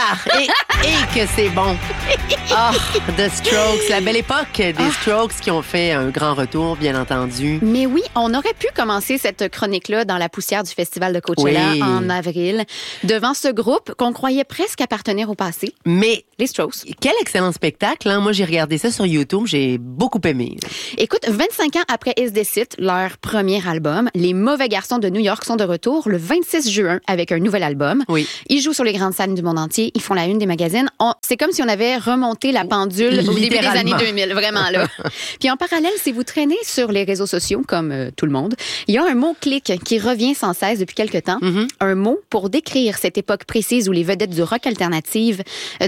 Et que c'est bon. The Strokes, la belle époque des Strokes qui ont fait un grand retour, bien entendu. Mais oui, on aurait pu commencer cette chronique-là dans la poussière du festival de Coachella en avril, devant ce groupe qu'on croyait presque appartenir au passé. Mais les Strokes. Quel excellent spectacle. Hein? Moi, j'ai regardé ça sur YouTube. J'ai beaucoup aimé. Écoute, 25 ans après Is This It, leur premier album, les Mauvais Garçons de New York sont de retour le 26 juin avec un nouvel album. Oui. Ils jouent sur les grandes scènes du monde entier. Ils font la une des magazines. C'est comme si on avait remonté la pendule au début des années 2000. Vraiment, là. Puis en parallèle, si vous traînez sur les réseaux sociaux, comme tout le monde, il y a un mot-clic qui revient sans cesse depuis quelque temps. Mm-hmm. Un mot pour décrire cette époque précise où les vedettes du rock alternatif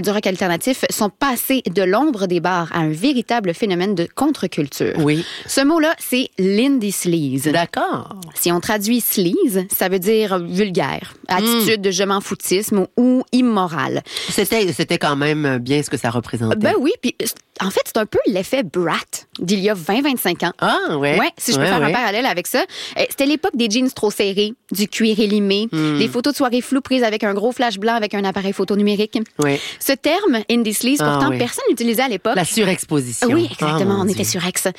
sont passées de l'ombre des bars à un véritable phénomène de contre-culture. Oui. Ce mot-là, c'est l'indie sleaze. D'accord. Si on traduit sleaze, ça veut dire vulgaire, attitude de je m'en foutisme ou immoral. C'était quand même bien ce que ça représentait. Ben oui, puis en fait, c'est un peu l'effet Brat d'il y a 20-25 ans. Ah, ouais. Ouais, si je peux faire un parallèle avec ça. C'était l'époque des jeans trop serrés, du cuir élimé, des photos de soirées floues prises avec un gros flash blanc avec un appareil photo numérique. Oui. Ce terme, indie sleaze, pourtant, personne n'utilisait à l'époque. La surexposition. Oui, exactement, on était surex.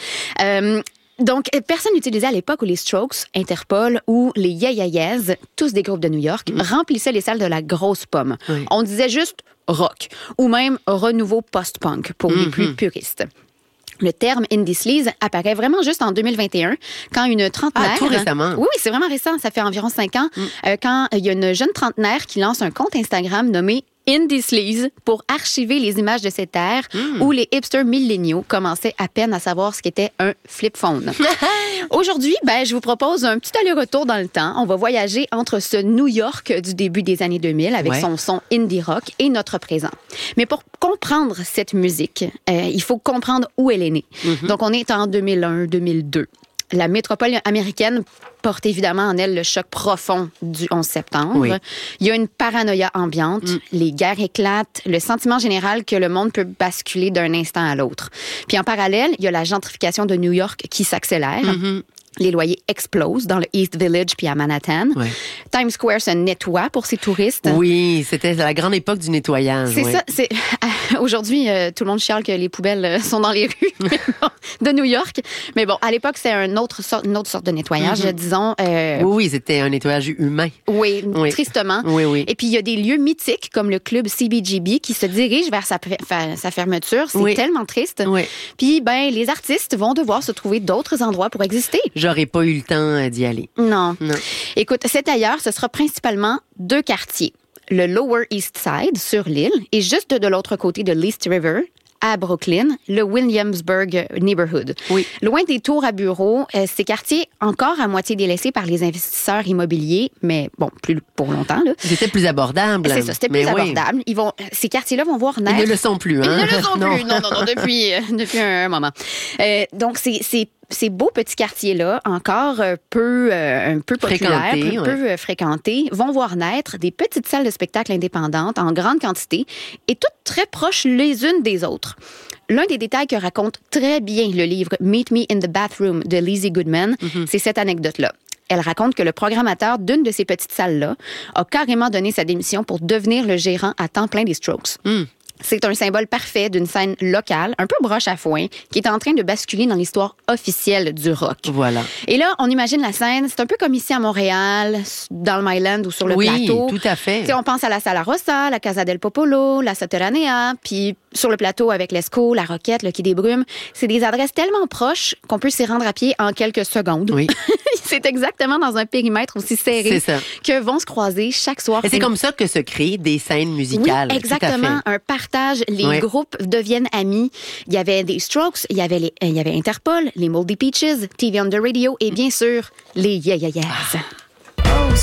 Donc, personne n'utilisait à l'époque où les Strokes, Interpol ou les Yeah Yeah Yeahs, tous des groupes de New York, remplissaient les salles de la grosse pomme. Oui. On disait juste rock ou même renouveau post-punk pour les plus puristes. Le terme indie sleaze apparaît vraiment juste en 2021, quand une trentenaire... Ah, tout récemment. Oui, c'est vraiment récent. Ça fait environ 5 ans. Quand il y a une jeune trentenaire qui lance un compte Instagram nommé Indie Sleaze pour archiver les images de cette ère où les hipsters milléniaux commençaient à peine à savoir ce qu'était un flip phone. Aujourd'hui, je vous propose un petit aller-retour dans le temps. On va voyager entre ce New York du début des années 2000 avec son son indie rock et notre présent. Mais pour comprendre cette musique, il faut comprendre où elle est née. Donc, on est en 2001-2002. La métropole américaine porte évidemment en elle le choc profond du 11 septembre. Oui. Il y a une paranoïa ambiante, les guerres éclatent, le sentiment général que le monde peut basculer d'un instant à l'autre. Puis en parallèle, il y a la gentrification de New York qui s'accélère. Les loyers explosent dans le East Village puis à Manhattan. Ouais. Times Square se nettoie pour ses touristes. Oui, c'était la grande époque du nettoyage. C'est ça. Aujourd'hui, tout le monde chiale que les poubelles sont dans les rues de New York. Mais bon, à l'époque, c'est une autre sorte de nettoyage, disons. Oui, c'était un nettoyage humain. Oui, tristement. Oui. Et puis, il y a des lieux mythiques comme le club CBGB qui se dirige vers sa fermeture. C'est tellement triste. Oui. Puis, les artistes vont devoir se trouver d'autres endroits pour exister. J'aurais pas eu le temps d'y aller. Non. Écoute, cet ailleurs, ce sera principalement 2 quartiers. Le Lower East Side, sur l'île, et juste de l'autre côté de l'East River, à Brooklyn, le Williamsburg Neighborhood. Oui. Loin des tours à bureaux, ces quartiers encore à moitié délaissés par les investisseurs immobiliers, mais bon, plus pour longtemps. Là. C'était plus abordable. C'est ça, c'était plus abordable. Ces quartiers-là vont voir naître... Ils ne le sont plus, hein? Ils ne le sont plus, non, depuis un moment. Donc, ces beaux petits quartiers-là, encore un peu populaires, peu fréquentés, vont voir naître des petites salles de spectacle indépendantes en grande quantité et toutes très proches les unes des autres. L'un des détails que raconte très bien le livre Meet Me in the Bathroom de Lizzie Goodman, c'est cette anecdote-là. Elle raconte que le programmateur d'une de ces petites salles-là a carrément donné sa démission pour devenir le gérant à temps plein des Strokes. C'est un symbole parfait d'une scène locale, un peu broche à foin, qui est en train de basculer dans l'histoire officielle du rock. Voilà. Et là, on imagine la scène, c'est un peu comme ici à Montréal, dans le Myland ou sur le plateau. Oui, tout à fait. T'sais, on pense à la Sala Rossa, la Casa del Popolo, la Sotterranea, puis sur le plateau avec l'Esco, la Roquette, le Quai des Brumes. C'est des adresses tellement proches qu'on peut s'y rendre à pied en quelques secondes. Oui. C'est exactement dans un périmètre aussi serré que vont se croiser chaque soir. Et c'est comme ça que se créent des scènes musicales. Oui, exactement. Un partage. Les groupes deviennent amis. Il y avait des Strokes, il y avait Interpol, les Moldy Peaches, TV on the Radio et bien sûr, les Yeah Yeah Yeahs.